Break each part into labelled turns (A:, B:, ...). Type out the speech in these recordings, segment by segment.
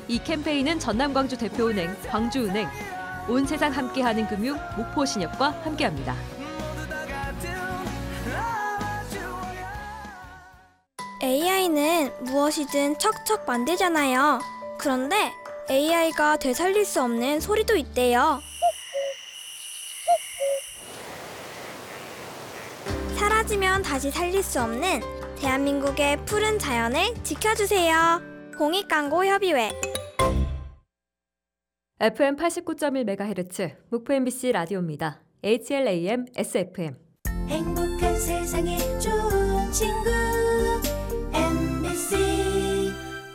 A: 이 캠페인은 전남광주 대표은행, 광주은행, 온 세상 함께하는 금융, 목포신협과 함께합니다.
B: AI는 무엇이든 척척 만들잖아요. 그런데 AI가 되살릴 수 없는 소리도 있대요. 사라지면 다시 살릴 수 없는 대한민국의 푸른 자연을 지켜주세요. 공익광고협의회.
A: FM 89.1MHz 목포 MBC 라디오입니다. HLAM SFM.
C: 행복한 세상에 좋은 친구 MBC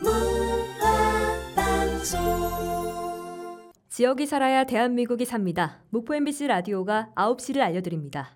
C: 문화방송.
A: 지역이 살아야 대한민국이 삽니다. 목포 MBC 라디오가 9시를 알려드립니다.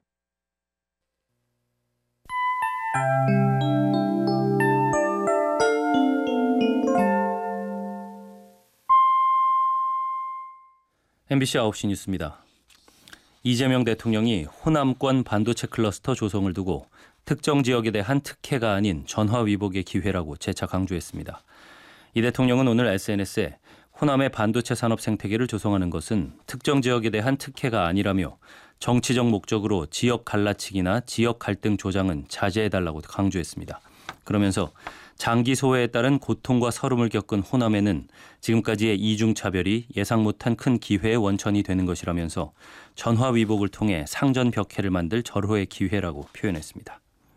D: MBC 9시 뉴스입니다. 이재명 대통령이 호남권 반도체 클러스터 조성을 두고 특정 지역에 대한 특혜가 아닌 전화위복의 기회라고 재차 강조했습니다. 이 대통령은 오늘 SNS에 호남의 반도체 산업 생태계를 조성하는 것은 특정 지역에 대한 특혜가 아니라며 정치적 목적으로 지역 갈라치기나 지역 갈등 조장은 자제해달라고 강조했습니다. 그러면서 장기 소외에 따른 고통과 서름을 겪은 호남에는 지금까지의 이중차별이 예상 못한 큰 기회의 원천이 되는 것이라면서 전화위복을 통해 상전벽해를 만들 절호의 기회라고 표현했습니다.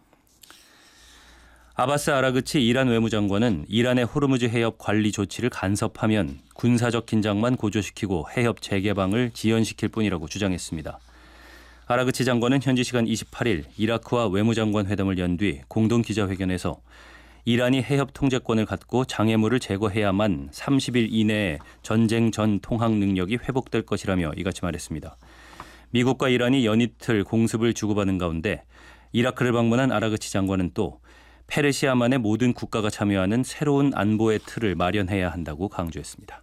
D: 아바스 아라그치 이란 외무장관은 이란의 호르무즈 해협 관리 조치를 간섭하면 군사적 긴장만 고조시키고 해협 재개방을 지연시킬 뿐이라고 주장했습니다. 아라그치 장관은 현지 시간 28일 이라크와 외무장관 회담을 연 뒤 공동 기자회견에서 이란이 해협 통제권을 갖고 장애물을 제거해야만 30일 이내에 전쟁 전 통항 능력이 회복될 것이라며 이같이 말했습니다. 미국과 이란이 연이틀 공습을 주고받은 가운데 이라크를 방문한 아라그치 장관은 또 페르시아만의 모든 국가가 참여하는 새로운 안보의 틀을 마련해야 한다고 강조했습니다.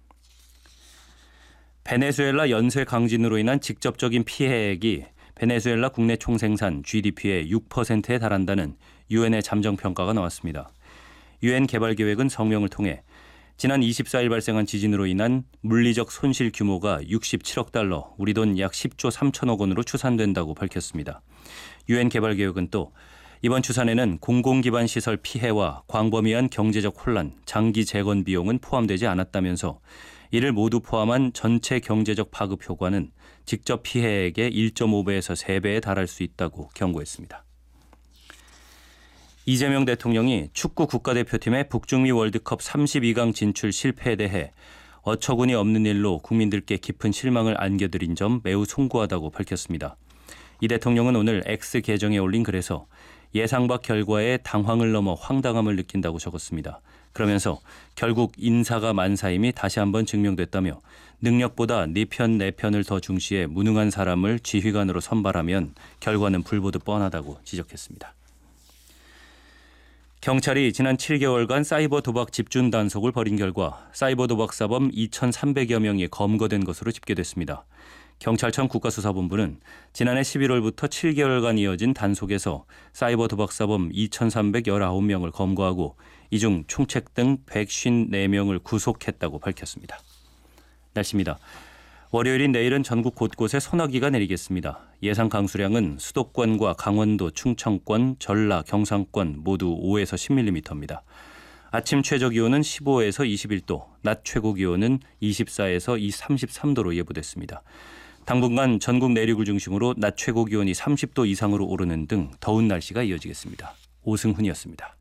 D: 베네수엘라 연쇄 강진으로 인한 직접적인 피해액이 베네수엘라 국내 총생산 GDP의 6%에 달한다는 유엔의 잠정평가가 나왔습니다. 유엔 개발계획은 성명을 통해 지난 24일 발생한 지진으로 인한 물리적 손실 규모가 67억 달러, 우리 돈 약 10조 3천억 원으로 추산된다고 밝혔습니다. 유엔 개발계획은 또 이번 추산에는 공공기반 시설 피해와 광범위한 경제적 혼란, 장기 재건 비용은 포함되지 않았다면서 이를 모두 포함한 전체 경제적 파급 효과는 직접 피해액의 1.5배에서 3배에 달할 수 있다고 경고했습니다. 이재명 대통령이 축구 국가대표팀의 북중미 월드컵 32강 진출 실패에 대해 어처구니 없는 일로 국민들께 깊은 실망을 안겨드린 점 매우 송구하다고 밝혔습니다. 이 대통령은 오늘 X 계정에 올린 글에서 예상 밖 결과에 당황을 넘어 황당함을 느낀다고 적었습니다. 그러면서 결국 인사가 만사임이 다시 한번 증명됐다며 능력보다 네 편 내 편을 더 중시해 무능한 사람을 지휘관으로 선발하면 결과는 불보듯 뻔하다고 지적했습니다. 경찰이 지난 7개월간 사이버 도박 집중 단속을 벌인 결과 사이버 도박 사범 2,300여 명이 검거된 것으로 집계됐습니다. 경찰청 국가수사본부는 지난해 11월부터 7개월간 이어진 단속에서 사이버 도박 사범 2,319명을 검거하고 이 중 총책 등 154명을 구속했다고 밝혔습니다. 날씨입니다. 월요일인 내일은 전국 곳곳에 소나기가 내리겠습니다. 예상 강수량은 수도권과 강원도, 충청권, 전라, 경상권 모두 5에서 10mm입니다. 아침 최저 기온은 15에서 21도, 낮 최고 기온은 24에서 33도로 예보됐습니다. 당분간 전국 내륙을 중심으로 낮 최고 기온이 30도 이상으로 오르는 등 더운 날씨가 이어지겠습니다. 오승훈이었습니다.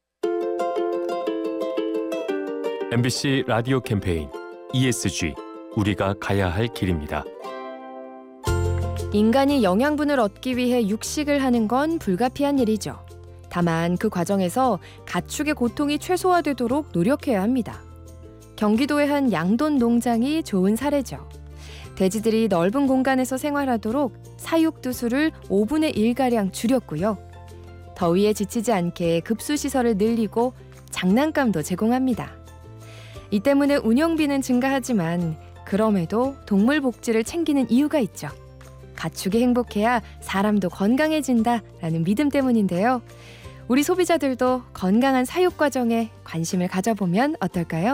E: MBC 라디오 캠페인 ESG, 우리가 가야 할 길입니다.
F: 인간이 영양분을 얻기 위해 육식을 하는 건 불가피한 일이죠. 다만 그 과정에서 가축의 고통이 최소화되도록 노력해야 합니다. 경기도의 한 양돈 농장이 좋은 사례죠. 돼지들이 넓은 공간에서 생활하도록 사육두수를 5분의 1가량 줄였고요. 더위에 지치지 않게 급수시설을 늘리고 장난감도 제공합니다. 이 때문에 운영비는 증가하지만 그럼에도 동물 복지를 챙기는 이유가 있죠. 가축이 행복해야 사람도 건강해진다라는 믿음 때문인데요. 우리 소비자들도 건강한 사육 과정에 관심을 가져보면 어떨까요?